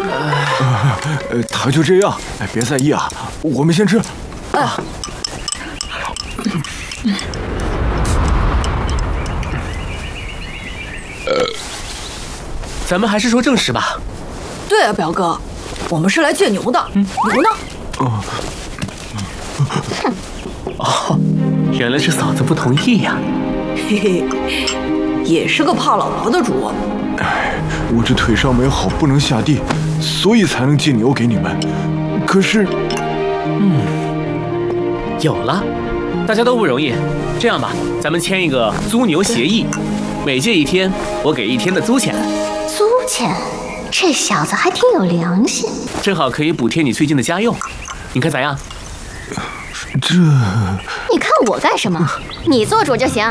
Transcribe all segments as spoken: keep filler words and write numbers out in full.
呃，他就这样，哎，别在意啊，我们先吃。啊。 呃，咱们还是说正事吧。 对啊，表哥，我们是来借牛的。嗯、牛呢？ 哦。哦，原来是嫂子不同意呀。 嘿嘿，也是个怕老婆的主。 哎，我这腿伤没好，不能下地，所以才能借牛给你们。可是， 嗯，有了，大家都不容易。这样吧，咱们签一个租牛协议，每借一天，我给一天的租钱。 租钱？这小子还挺有良心。 正好可以补贴你最近的家用，你看咋样？ 这…… 你看我干什么？你做主就行。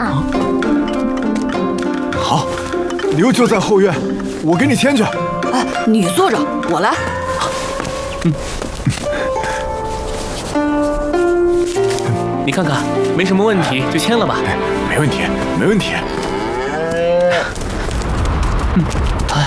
好，牛就在后院，我给你牵去。 哎，你坐着，我来。 嗯。你看看，没什么问题，就签了吧。 哎，没问题，没问题。 嗯，哎，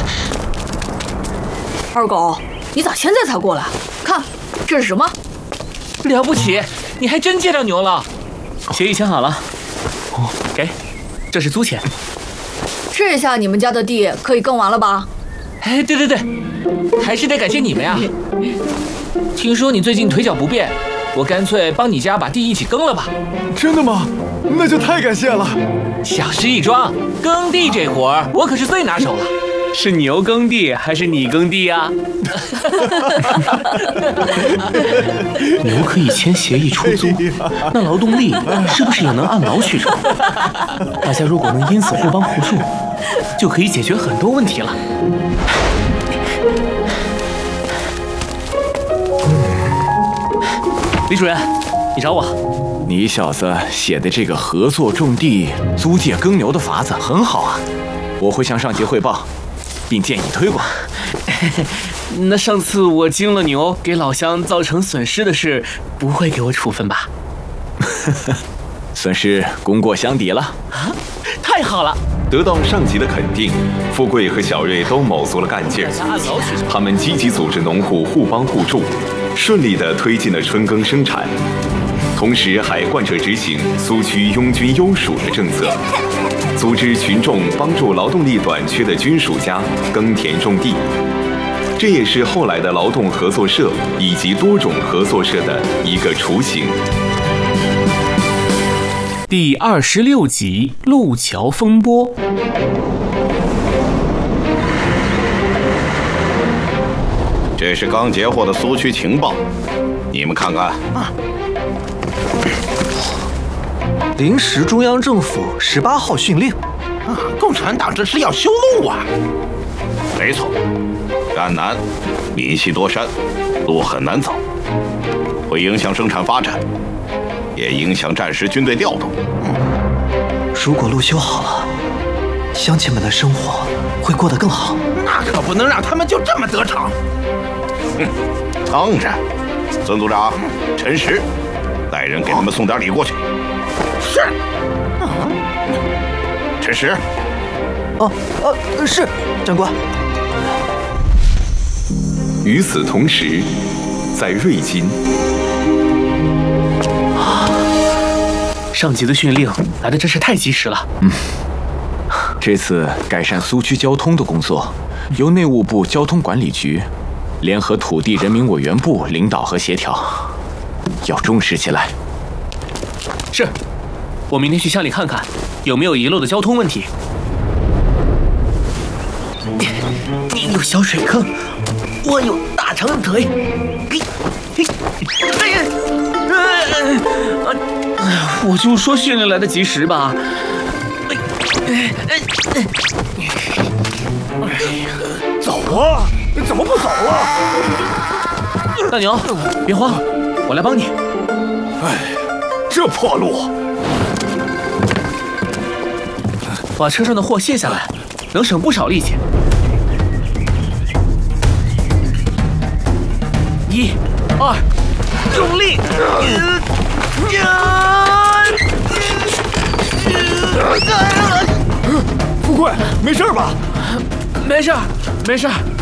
二狗，你咋现在才过来？看，这是什么？ 了不起，你还真借着牛了。协议签好了，哦，给，这是租钱。 这下你们家的地可以耕完了吧？ 哎，对对对，还是得感谢你们呀。听说你最近腿脚不便，我干脆帮你家把地一起耕了吧。 真的吗？那就太感谢了。 小事一桩，耕地这活儿我可是最拿手了。 是牛耕地还是你耕地啊？牛可以签协议出租，那劳动力是不是也能按劳取酬？大家如果能因此互帮互助，就可以解决很多问题了。李主任，你找我？ 你小子写的这个合作种地、租借耕牛的法子很好啊，我会向上级汇报，并建议推广。 那上次我经了牛，给老乡造成损失的事，不会给我处分吧？ 算是功过相抵了。 啊，太好了！ 得到上级的肯定，富贵和小瑞都卯足了干劲儿。他们积极组织农户互帮互助，顺利地推进了春耕生产，同时还贯彻执行苏区拥军优属的政策，组织群众帮助劳动力短缺的军属家耕田种地。这也是后来的劳动合作社以及多种合作社的一个雏形。 第二十六集路桥风波。 这是刚截获的苏区情报，你们看看。啊， 临时中央政府十八号训令。 啊，共产党这是要修路啊！ 没错，赣南民稀多山，路很难走，会影响生产发展，也影响战时军队调动。 嗯，如果路修好了，乡亲们的生活会过得更好。 那可不能让他们就这么得逞。 嗯，当然。孙组长，陈实，带人给他们送点礼过去。 是。 嗯，陈实。 哦，呃，是，长官。 与此同时，在瑞金， 上级的训令来的真是太及时了。 嗯，这次改善苏区交通的工作，由内务部交通管理局联合土地人民委员部领导和协调，要重视起来。 是，我明天去乡里看看，有没有遗漏的交通问题。你有小水坑，我有大长腿。哎呀，我就说训练来得及时吧。 走啊！怎么不走啊？ 大牛，别慌，我来帮你。 哎，这破路， 把车上的货卸下来，能省不少力气。一、二，用力！ 富贵，没事吧？ 没事，没事。